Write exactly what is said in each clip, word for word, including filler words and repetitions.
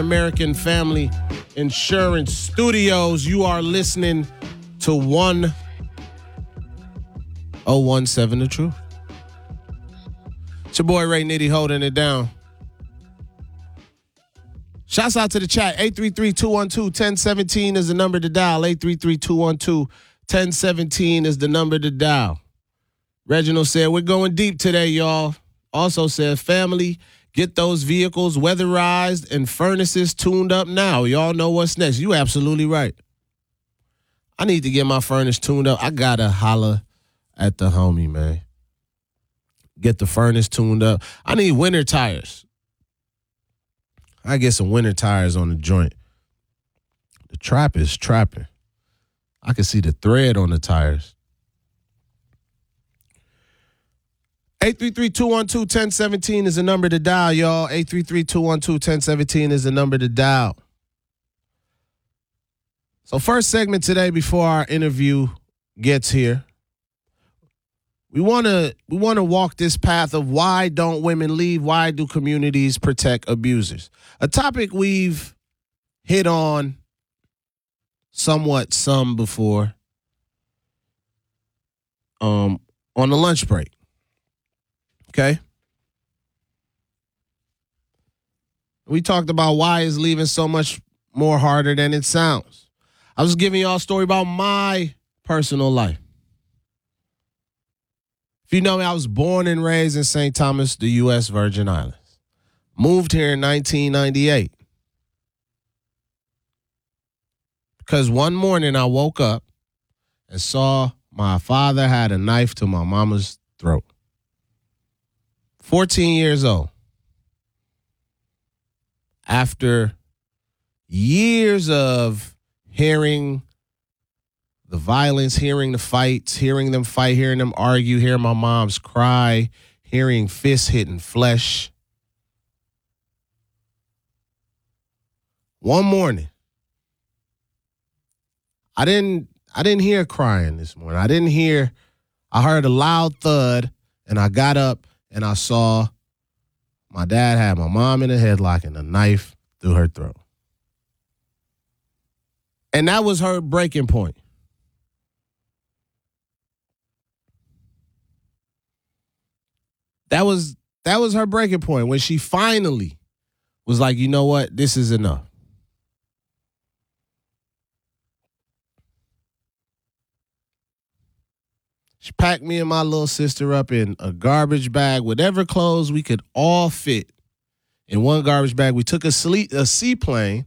American Family Insurance Studios. You are listening to one oh one seven The Truth. It's your boy Ray Nitty holding it down. Shouts out to the chat. eight three three, two one two, one oh one seven is the number to dial. eight three three, two one two, one oh one seven is the number to dial. Reginald said, we're going deep today, y'all. Also said, family, get those vehicles weatherized and furnaces tuned up now. Y'all know what's next. You absolutely right. I need to get my furnace tuned up. I got to holler at the homie, man. Get the furnace tuned up. I need winter tires. I get some winter tires on the joint. The trap is trapping. I can see the thread on the tires. eight three three, two one two, one oh one seven is the number to dial, y'all. eight three three, two one two, one oh one seven is the number to dial. So first segment today before our interview gets here, we want to we want to walk this path of why don't women leave? Why do communities protect abusers? A topic we've hit on somewhat some before um, on the lunch break. Okay. We talked about why is leaving so much more harder than it sounds. I was giving y'all a story about my personal life. If you know me, I was born and raised in Saint Thomas, the U S Virgin Islands. Moved here in nineteen ninety-eight. Because one morning I woke up and saw my father had a knife to my mama's throat. fourteen years old. After years of hearing the violence, hearing the fights, hearing them fight, hearing them argue, hearing my mom's cry, hearing fists hitting flesh. One morning, I didn't I didn't hear crying this morning. I didn't hear, I heard a loud thud, and I got up and I saw my dad had my mom in a headlock and a knife through her throat. And that was her breaking point. That was that was her breaking point when she finally was like, you know what, this is enough. She packed me and my little sister up in a garbage bag, whatever clothes we could all fit in one garbage bag. We took a, sleep, a seaplane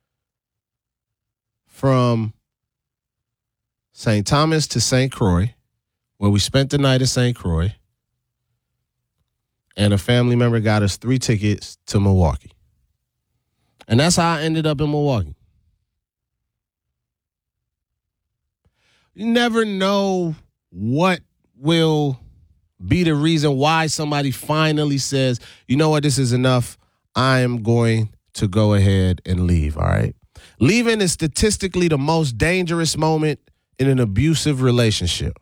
from Saint Thomas to Saint Croix, where we spent the night at Saint Croix, and a family member got us three tickets to Milwaukee. And that's how I ended up in Milwaukee. You never know what will be the reason why somebody finally says, you know what, this is enough. I am going to go ahead and leave, all right? Leaving is statistically the most dangerous moment in an abusive relationship.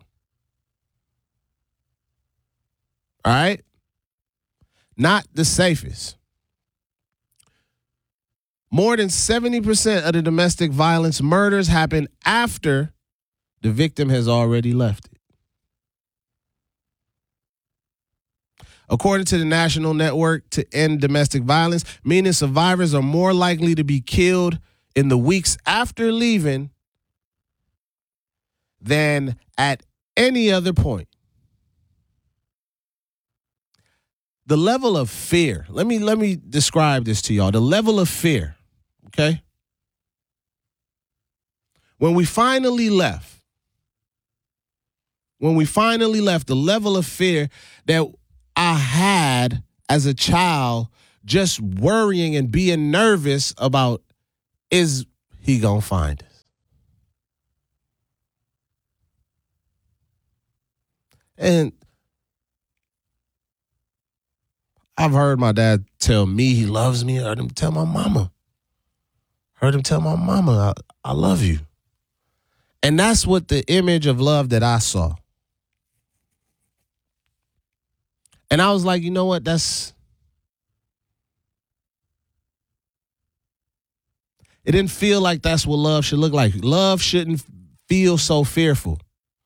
All right? Not the safest. More than seventy percent of the domestic violence murders happen after the victim has already left it. According to the National Network to End Domestic Violence, meaning survivors are more likely to be killed in the weeks after leaving than at any other point. The level of fear, let me let me describe this to y'all. The level of fear, okay? When we finally left, when we finally left, the level of fear that I had as a child, just worrying and being nervous about, is he gonna find us? And I've heard my dad tell me he loves me. I heard him tell my mama. Heard him tell my mama, I, I love you. And that's what the image of love that I saw. And I was like, you know what? That's It didn't feel like that's what love should look like. Love shouldn't feel so fearful.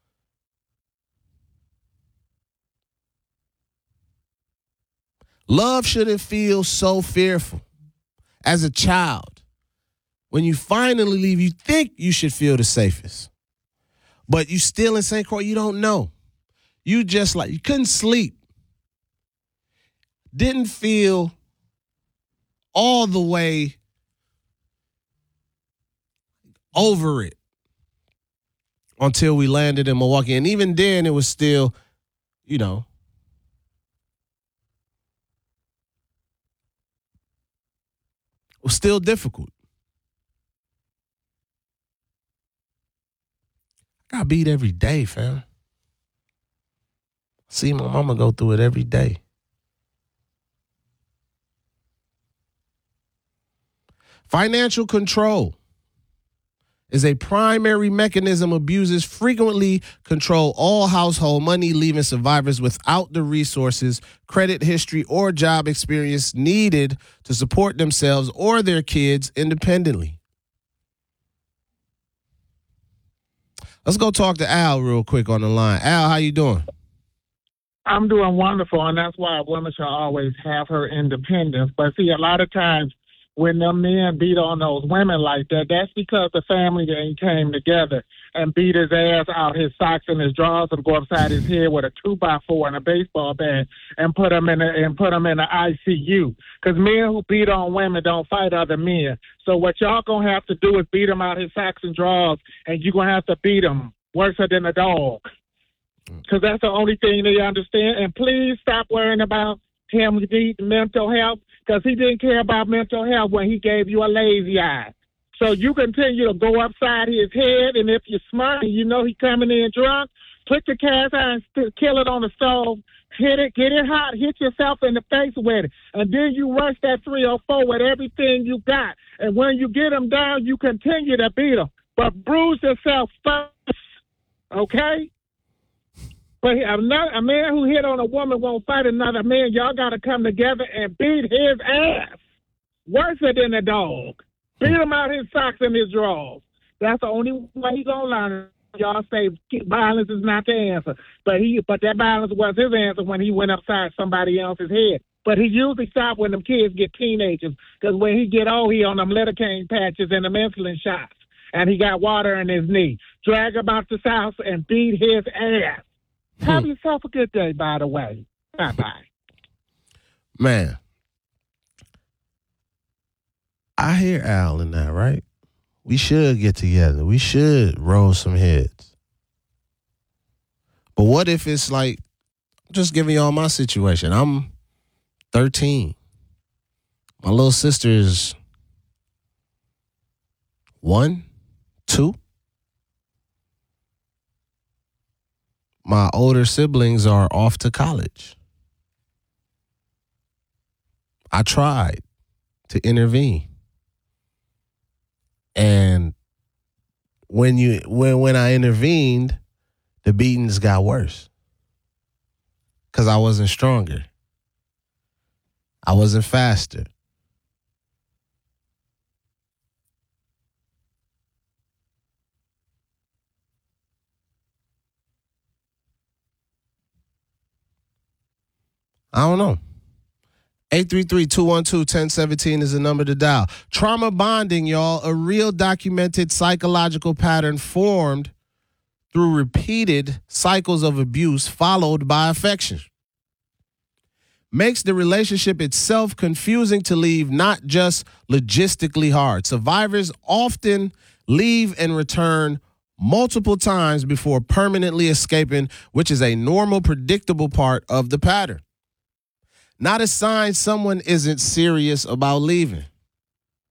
Love shouldn't feel so fearful. As a child, when you finally leave, you think you should feel the safest. But you still in Saint Croix, you don't know. You just like, you couldn't sleep. Didn't feel all the way over it until we landed in Milwaukee. And even then, it was still, you know, it was still difficult. I got beat every day, fam. See my mama go through it every day. Financial control is a primary mechanism abusers frequently control all household money, leaving survivors without the resources, credit history, or job experience needed to support themselves or their kids independently. Let's go talk to Al real quick on the line. Al, how you doing? I'm doing wonderful, and that's why a woman should always have her independence. But see, a lot of times when them men beat on those women like that, that's because the family ain't came together and beat his ass out, his socks and his drawers, and go upside his head with a two by four and a baseball bat and put him in a, and put him in the I C U. Because men who beat on women don't fight other men. So what y'all gonna have to do is beat him out his socks and drawers, and you gonna have to beat him worse than a dog. Because that's the only thing they understand. And please stop worrying about him needing mental health, because he didn't care about mental health when he gave you a lazy eye. So you continue to go upside his head, and if you're smart and you know he coming in drunk, put the cast iron, kill it on the stove, hit it, get it hot, hit yourself in the face with it, and then you rush that three oh four with everything you got. And when you get him down, you continue to beat him. But bruise yourself first, okay? But a man who hit on a woman won't fight another man. Y'all got to come together and beat his ass. Worse than a dog. Beat him out his socks and his drawers. That's the only way he's going to learn. Y'all say violence is not the answer. But he, but that violence was his answer when he went upside somebody else's head. But he usually stops when them kids get teenagers. Because when he get old, he on them lidocaine patches and them insulin shots. And he got water in his knee. Drag him out the house and beat his ass. Have yourself a good day, by the way. Bye-bye. Man, I hear Al in that, right? We should get together. We should roll some heads. But what if it's like, I'm just giving y'all my situation. I'm thirteen. My little sister is one, two. My older siblings are off to college. I tried to intervene. And when you when when I intervened, the beatings got worse. Because I wasn't stronger. I wasn't faster. I don't know. eight three three, two one two, one zero one seven is the number to dial. Trauma bonding, y'all, a real documented psychological pattern formed through repeated cycles of abuse followed by affection. Makes the relationship itself confusing to leave, not just logistically hard. Survivors often leave and return multiple times before permanently escaping, which is a normal, predictable part of the pattern. Not a sign someone isn't serious about leaving.